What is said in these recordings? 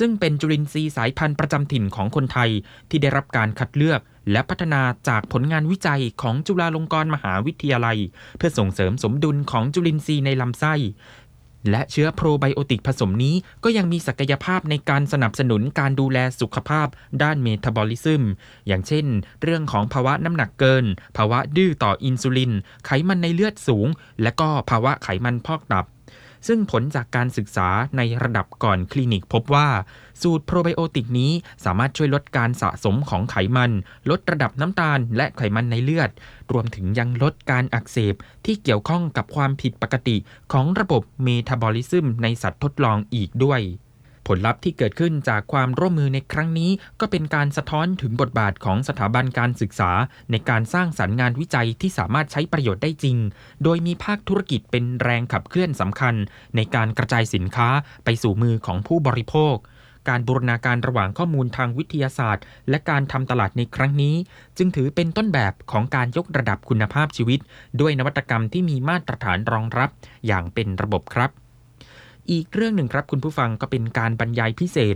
ซึ่งเป็นจุลินทรีย์สายพันธุ์ประจำถิ่นของคนไทยที่ได้รับการคัดเลือกและพัฒนาจากผลงานวิจัยของจุฬาลงกรณ์มหาวิทยาลัยเพื่อส่งเสริมสมดุลของจุลินทรีย์ในลำไส้และเชื้อโปรไบโอติกผสมนี้ก็ยังมีศักยภาพในการสนับสนุนการดูแลสุขภาพด้านเมตาบอลิซึมอย่างเช่นเรื่องของภาวะน้ำหนักเกินภาวะดื้อต่ออินซูลินไขมันในเลือดสูงและก็ภาวะไขมันพอกตับซึ่งผลจากการศึกษาในระดับก่อนคลินิกพบว่าสูตรโปรไบโอติกนี้สามารถช่วยลดการสะสมของไขมันลดระดับน้ำตาลและไขมันในเลือดรวมถึงยังลดการอักเสบที่เกี่ยวข้องกับความผิดปกติของระบบเมตาบอลิซึมในสัตว์ทดลองอีกด้วยผลลัพธ์ที่เกิดขึ้นจากความร่วมมือในครั้งนี้ก็เป็นการสะท้อนถึงบทบาทของสถาบันการศึกษาในการสร้างสรรค์งานวิจัยที่สามารถใช้ประโยชน์ได้จริงโดยมีภาคธุรกิจเป็นแรงขับเคลื่อนสำคัญในการกระจายสินค้าไปสู่มือของผู้บริโภคการบูรณาการระหว่างข้อมูลทางวิทยาศาสตร์และการทำตลาดในครั้งนี้จึงถือเป็นต้นแบบของการยกระดับคุณภาพชีวิตด้วยนวัตกรรมที่มีมาตรฐานรองรับอย่างเป็นระบบครับอีกเรื่องหนึ่งครับคุณผู้ฟังก็เป็นการบรรยายพิเศษ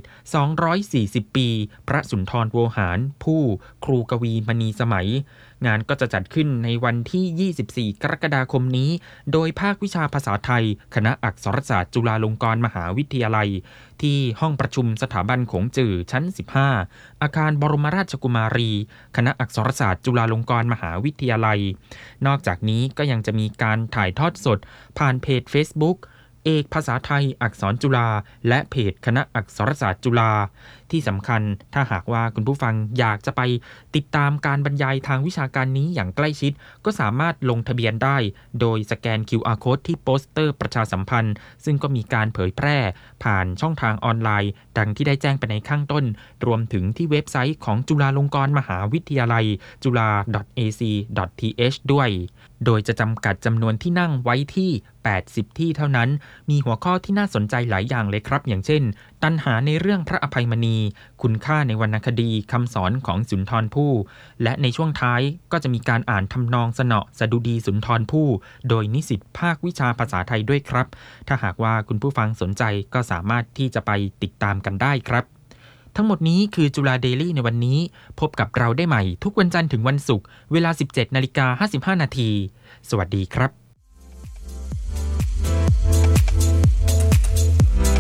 240ปีพระสุนทรโวหารผู้ครูกวีมณีสมัยงานก็จะจัดขึ้นในวันที่24กรกฎาคมนี้โดยภาควิชาภาษาไทยคณะอักษรศาสตร์จุฬาลงกรณ์มหาวิทยาลัยที่ห้องประชุมสถาบันโขงจื่อชั้น15อาคารบรมราชกุมารีคณะอักษรศาสตร์จุฬาลงกรณ์มหาวิทยาลัยนอกจากนี้ก็ยังจะมีการถ่ายทอดสดผ่านเพจ Facebookเอกภาษาไทยอักษรจุฬาและเพจคณะอักษรศาสตร์จุฬาที่สำคัญถ้าหากว่าคุณผู้ฟังอยากจะไปติดตามการบรรยายทางวิชาการนี้อย่างใกล้ชิดก็สามารถลงทะเบียนได้โดยสแกน QR Code ที่โปสเตอร์ประชาสัมพันธ์ซึ่งก็มีการเผยแพร่ผ่านช่องทางออนไลน์ดังที่ได้แจ้งไปในข้างต้นรวมถึงที่เว็บไซต์ของจุฬาลงกรณ์มหาวิทยาลัยจุฬา .ac.th ด้วยโดยจะจำกัดจำนวนที่นั่งไว้ที่80ที่เท่านั้นมีหัวข้อที่น่าสนใจหลายอย่างเลยครับอย่างเช่นตัณหาในเรื่องพระอภัยมณีคุณค่าในวรรณคดีคำสอนของสุนทรภู่และในช่วงท้ายก็จะมีการอ่านทำนองสนอสดุดีสุนทรภู่โดยนิสิตภาควิชาภาษาไทยด้วยครับถ้าหากว่าคุณผู้ฟังสนใจก็สามารถที่จะไปติดตามกันได้ครับทั้งหมดนี้คือจุฬาเดลี่ในวันนี้พบกับเราได้ใหม่ทุกวันจันทร์ถึงวันศุกร์เวลา 17:55 น.สวัสดีครับ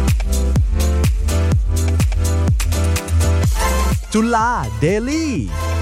จุฬาเดลี่